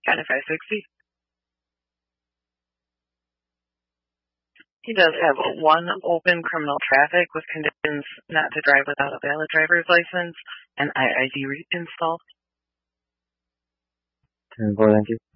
Kind of 560. He does have one open criminal traffic with conditions not to drive without a valid driver's license and IID installed. 10-4, thank you.